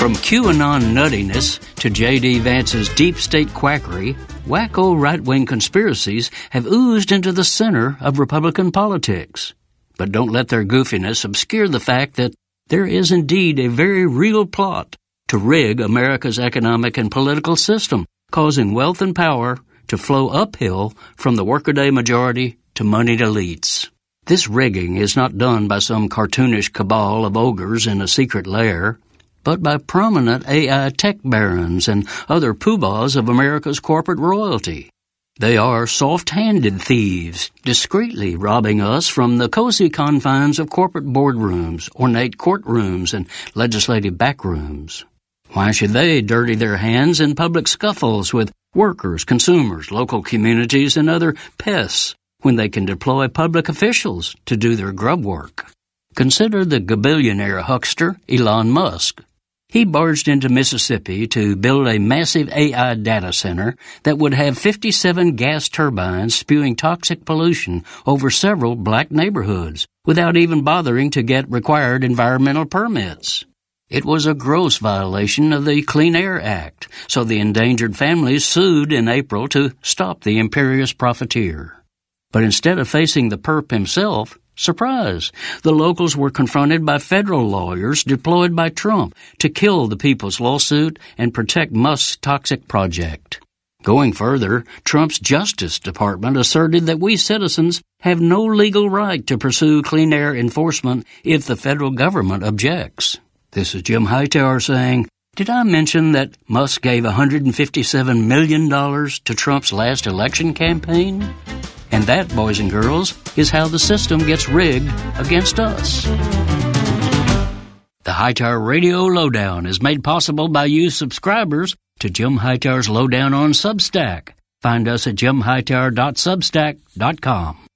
From QAnon nuttiness to J.D. Vance's deep state quackery, wacko right-wing conspiracies have oozed into the center of Republican politics. But don't let their goofiness obscure the fact that there is indeed a very real plot to rig America's economic and political system, causing wealth and power to flow uphill from the workaday majority to moneyed elites. This rigging is not done by some cartoonish cabal of ogres in a secret lair, but by prominent AI tech barons and other poobahs of America's corporate royalty. They are soft-handed thieves, discreetly robbing us from the cozy confines of corporate boardrooms, ornate courtrooms, and legislative backrooms. Why should they dirty their hands in public scuffles with workers, consumers, local communities, and other pests when they can deploy public officials to do their grub work? Consider the gabillionaire huckster Elon Musk. He barged into Mississippi to build a massive AI data center that would have 57 gas turbines spewing toxic pollution over several black neighborhoods without even bothering to get required environmental permits. It was a gross violation of the Clean Air Act, so the endangered families sued in April to stop the imperious profiteer. But instead of facing the perp himself, surprise! The locals were confronted by federal lawyers deployed by Trump to kill the people's lawsuit and protect Musk's toxic project. Going further, Trump's Justice Department asserted that we citizens have no legal right to pursue clean air enforcement if the federal government objects. This is Jim Hightower saying, did I mention that Musk gave $157 million to Trump's last election campaign? And that, boys and girls, is how the system gets rigged against us. The Hightower Radio Lowdown is made possible by you subscribers to Jim Hightower's Lowdown on Substack. Find us at jimhightower.substack.com.